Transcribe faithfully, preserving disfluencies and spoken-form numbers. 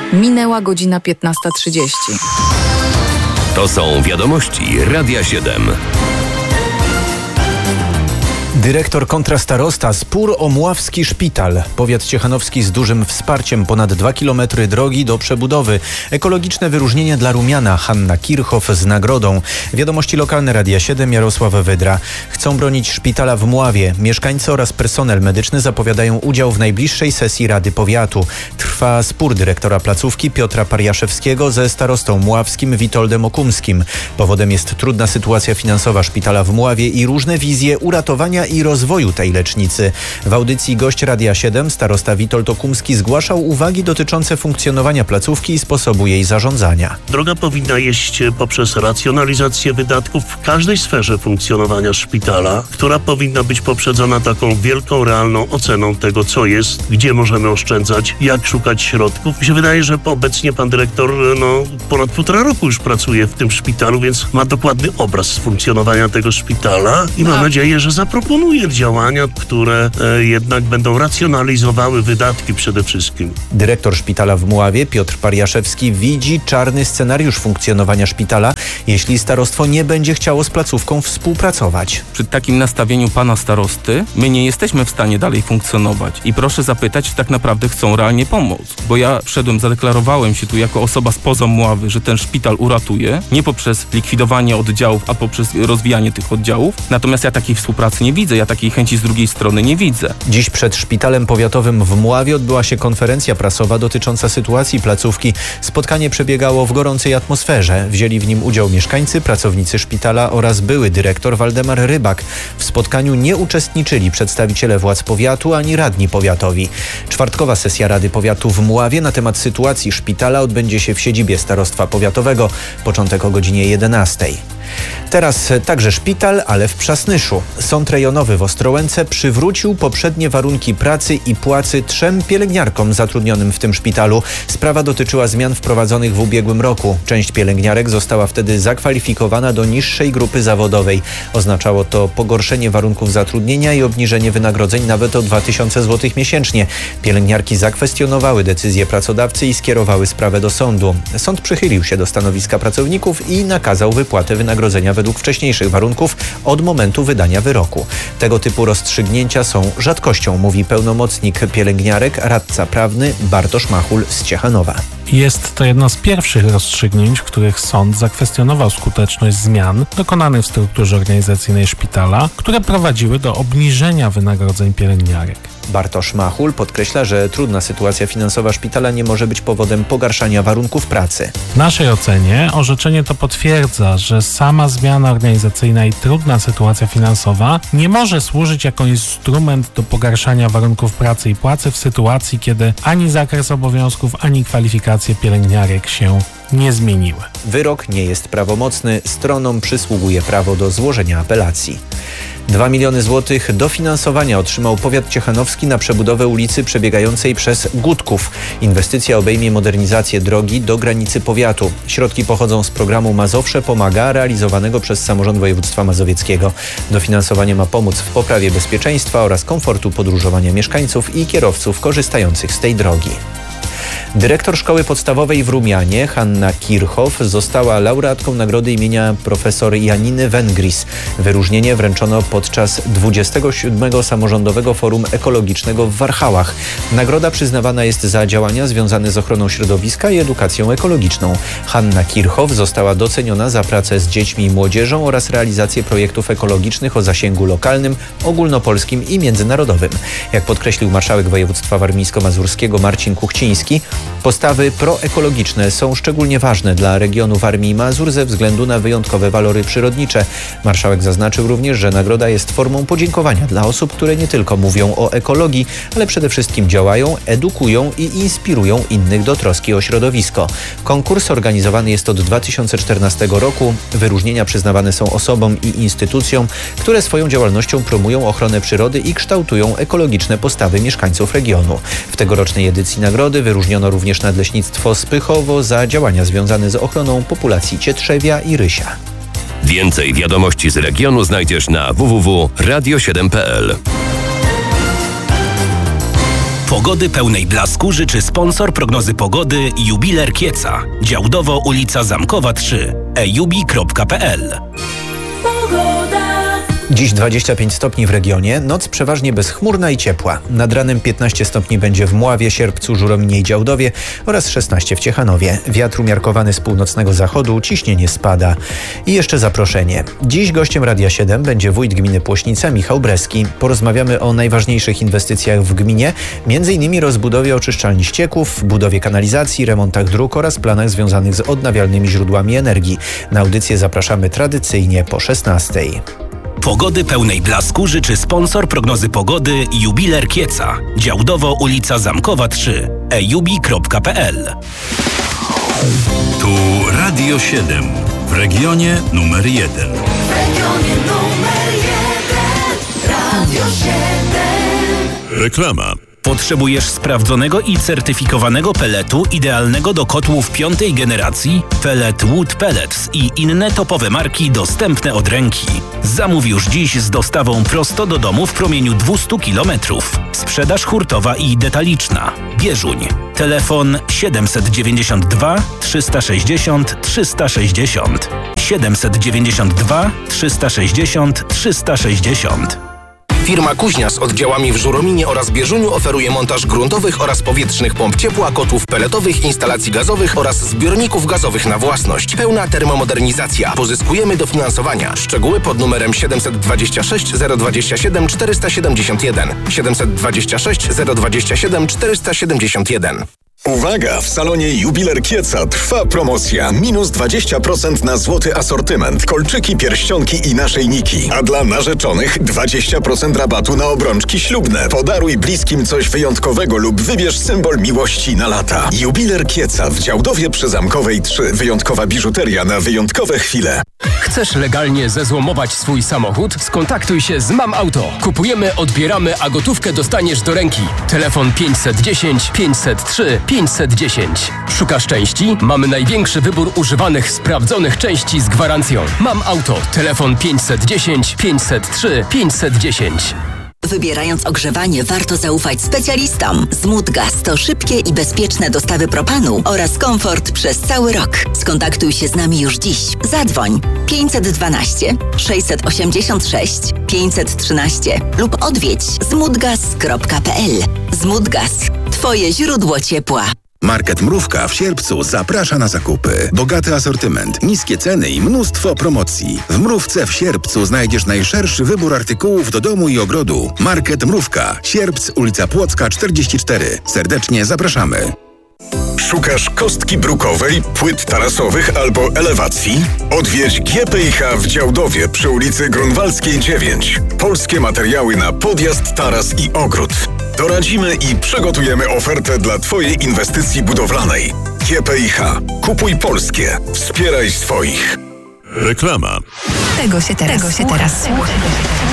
Minęła godzina piętnasta trzydzieści. To są wiadomości Radia siedem. Dyrektor kontra starosta, spór o Mławski Szpital. Powiat ciechanowski z dużym wsparciem, ponad dwa kilometry drogi do przebudowy. Ekologiczne wyróżnienie dla Rumiana, Hanna Kirchhoff z nagrodą. Wiadomości lokalne Radia siedem, Jarosław Wydra. Chcą bronić szpitala w Mławie. Mieszkańcy oraz personel medyczny zapowiadają udział w najbliższej sesji Rady Powiatu. Trwa spór dyrektora placówki Piotra Pariaszewskiego ze starostą mławskim Witoldem Okumskim. Powodem jest trudna sytuacja finansowa szpitala w Mławie i różne wizje uratowania i rozwoju tej lecznicy. W audycji gość Radia siedem, starosta Witold Okumski, zgłaszał uwagi dotyczące funkcjonowania placówki i sposobu jej zarządzania. Droga powinna iść poprzez racjonalizację wydatków w każdej sferze funkcjonowania szpitala, która powinna być poprzedzona taką wielką, realną oceną tego, co jest, gdzie możemy oszczędzać, jak szukać środków. Mi się wydaje, że obecnie pan dyrektor no, ponad półtora roku już pracuje w tym szpitalu, więc ma dokładny obraz funkcjonowania tego szpitala i mam nadzieję, że zaproponuje działania, które e, jednak będą racjonalizowały wydatki przede wszystkim. Dyrektor szpitala w Mławie, Piotr Pariaszewski, widzi czarny scenariusz funkcjonowania szpitala, jeśli starostwo nie będzie chciało z placówką współpracować. Przy takim nastawieniu pana starosty my nie jesteśmy w stanie dalej funkcjonować i proszę zapytać, czy tak naprawdę chcą realnie pomóc. Bo ja wszedłem, zadeklarowałem się tu jako osoba spoza Mławy, że ten szpital uratuję, nie poprzez likwidowanie oddziałów, a poprzez rozwijanie tych oddziałów. Natomiast ja takiej współpracy nie widzę. Ja takiej chęci z drugiej strony nie widzę. Dziś przed szpitalem powiatowym w Mławie odbyła się konferencja prasowa dotycząca sytuacji placówki. Spotkanie przebiegało w gorącej atmosferze. Wzięli w nim udział mieszkańcy, pracownicy szpitala oraz były dyrektor Waldemar Rybak. W spotkaniu nie uczestniczyli przedstawiciele władz powiatu ani radni powiatowi. Czwartkowa sesja Rady Powiatu w Mławie na temat sytuacji szpitala odbędzie się w siedzibie Starostwa Powiatowego. Początek o godzinie jedenastej. Teraz także szpital, ale w Przasnyszu. Sąd rejonowy w Ostrołęce przywrócił poprzednie warunki pracy i płacy trzem pielęgniarkom zatrudnionym w tym szpitalu. Sprawa dotyczyła zmian wprowadzonych w ubiegłym roku. Część pielęgniarek została wtedy zakwalifikowana do niższej grupy zawodowej. Oznaczało to pogorszenie warunków zatrudnienia i obniżenie wynagrodzeń nawet o dwa tysiące złotych miesięcznie. Pielęgniarki zakwestionowały decyzję pracodawcy i skierowały sprawę do sądu. Sąd przychylił się do stanowiska pracowników i nakazał wypłatę wynagrodzenia według wcześniejszych warunków od momentu wydania wyroku. Tego typu rozstrzygnięcia są rzadkością, mówi pełnomocnik pielęgniarek, radca prawny Bartosz Machul z Ciechanowa. Jest to jedno z pierwszych rozstrzygnięć, w których sąd zakwestionował skuteczność zmian dokonanych w strukturze organizacyjnej szpitala, które prowadziły do obniżenia wynagrodzeń pielęgniarek. Bartosz Machul podkreśla, że trudna sytuacja finansowa szpitala nie może być powodem pogarszania warunków pracy. W naszej ocenie orzeczenie to potwierdza, że sama zmiana organizacyjna i trudna sytuacja finansowa nie może służyć jako instrument do pogarszania warunków pracy i płacy w sytuacji, kiedy ani zakres obowiązków, ani kwalifikacje pielęgniarek się nie zmieniły. Wyrok nie jest prawomocny, stronom przysługuje prawo do złożenia apelacji. Dwa miliony złotych dofinansowania otrzymał powiat ciechanowski na przebudowę ulicy przebiegającej przez Gutków. Inwestycja obejmie modernizację drogi do granicy powiatu. Środki pochodzą z programu Mazowsze Pomaga, realizowanego przez samorząd województwa mazowieckiego. Dofinansowanie ma pomóc w poprawie bezpieczeństwa oraz komfortu podróżowania mieszkańców i kierowców korzystających z tej drogi. Dyrektor szkoły podstawowej w Rumianie, Hanna Kirchhoff, została laureatką nagrody imienia profesor Janiny Wengris. Wyróżnienie wręczono podczas dwudziestego siódmego Samorządowego Forum Ekologicznego w Warchałach. Nagroda przyznawana jest za działania związane z ochroną środowiska i edukacją ekologiczną. Hanna Kirchhoff została doceniona za pracę z dziećmi i młodzieżą oraz realizację projektów ekologicznych o zasięgu lokalnym, ogólnopolskim i międzynarodowym. Jak podkreślił marszałek województwa warmińsko-mazurskiego Marcin Kuchciński, postawy proekologiczne są szczególnie ważne dla regionu Warmii i Mazur ze względu na wyjątkowe walory przyrodnicze. Marszałek zaznaczył również, że nagroda jest formą podziękowania dla osób, które nie tylko mówią o ekologii, ale przede wszystkim działają, edukują i inspirują innych do troski o środowisko. Konkurs organizowany jest od dwa tysiące czternastego roku. Wyróżnienia przyznawane są osobom i instytucjom, które swoją działalnością promują ochronę przyrody i kształtują ekologiczne postawy mieszkańców regionu. W tegorocznej edycji nagrody wyróżniono również Nadleśnictwo Spychowo za działania związane z ochroną populacji cietrzewia i rysia. Więcej wiadomości z regionu znajdziesz na w w w kropka radio siedem kropka p l. Pogody pełnej blasku życzy sponsor prognozy pogody Jubiler Kieca. Działdowo ulica Zamkowa trzy. ejubi kropka pe el. Dziś dwadzieścia pięć stopni w regionie, noc przeważnie bezchmurna i ciepła. Nad ranem piętnaście stopni będzie w Mławie, Sierpcu, Żurominie i Działdowie oraz szesnaście w Ciechanowie. Wiatr umiarkowany z północnego zachodu, ciśnienie spada. I jeszcze zaproszenie. Dziś gościem Radia siedem będzie wójt gminy Płośnica Michał Breski. Porozmawiamy o najważniejszych inwestycjach w gminie, między innymi rozbudowie oczyszczalni ścieków, budowie kanalizacji, remontach dróg oraz planach związanych z odnawialnymi źródłami energii. Na audycję zapraszamy tradycyjnie po szesnastej. Pogody pełnej blasku życzy sponsor prognozy pogody Jubiler Kieca. Działdowo ulica Zamkowa trzy. ejubi kropka pe el. Tu Radio siedem. W regionie numer jeden. W regionie numer jeden. Radio siedem. Reklama. Potrzebujesz sprawdzonego i certyfikowanego peletu idealnego do kotłów piątej generacji? Pellet Wood Pellets i inne topowe marki dostępne od ręki. Zamów już dziś z dostawą prosto do domu w promieniu dwieście kilometrów. Sprzedaż hurtowa i detaliczna. Bieżuń. Telefon siedemset dziewięćdziesiąt dwa trzysta sześćdziesiąt trzysta sześćdziesiąt. siedemset dziewięćdziesiąt dwa trzysta sześćdziesiąt trzysta sześćdziesiąt. Firma Kuźnia z oddziałami w Żurominie oraz Bieżuniu oferuje montaż gruntowych oraz powietrznych pomp ciepła, kotłów peletowych, instalacji gazowych oraz zbiorników gazowych na własność. Pełna termomodernizacja. Pozyskujemy dofinansowania. Szczegóły pod numerem siedemset dwadzieścia sześć zero dwadzieścia siedem czterysta siedemdziesiąt jeden. siedemset dwadzieścia sześć zero dwadzieścia siedem czterysta siedemdziesiąt jeden. Uwaga! W salonie Jubiler Kieca trwa promocja. Minus dwadzieścia procent na złoty asortyment, kolczyki, pierścionki i naszyjniki. A dla narzeczonych dwadzieścia procent rabatu na obrączki ślubne. Podaruj bliskim coś wyjątkowego lub wybierz symbol miłości na lata. Jubiler Kieca w Działdowie przy Zamkowej trzy. Wyjątkowa biżuteria na wyjątkowe chwile. Chcesz legalnie zezłomować swój samochód? Skontaktuj się z Mam Auto. Kupujemy, odbieramy, a gotówkę dostaniesz do ręki. Telefon pięćset dziesięć pięćset trzy pięćset dziesięć. Szukasz części? Mamy największy wybór używanych, sprawdzonych części z gwarancją. Mam Auto. Telefon pięćset dziesięć pięćset trzy pięćset dziesięć. Wybierając ogrzewanie, warto zaufać specjalistom. Smutgas to szybkie i bezpieczne dostawy propanu oraz komfort przez cały rok. Skontaktuj się z nami już dziś. Zadzwoń pięćset dwanaście sześćset osiemdziesiąt sześć pięćset trzynaście lub odwiedź smutgas kropka pe el. Smutgas. Twoje źródło ciepła. Market Mrówka w Sierpcu zaprasza na zakupy. Bogaty asortyment, niskie ceny i mnóstwo promocji. W Mrówce w Sierpcu znajdziesz najszerszy wybór artykułów do domu i ogrodu. Market Mrówka, Sierpc, ulica Płocka czterdzieści cztery. Serdecznie zapraszamy. Szukasz kostki brukowej, płyt tarasowych albo elewacji? Odwiedź G P I H w Działdowie przy ulicy Grunwaldzkiej dziewięć. Polskie materiały na podjazd, taras i ogród. Doradzimy i przygotujemy ofertę dla Twojej inwestycji budowlanej. G P I H. Kupuj polskie. Wspieraj swoich. Reklama. Tego się teraz, Tego się teraz słucha.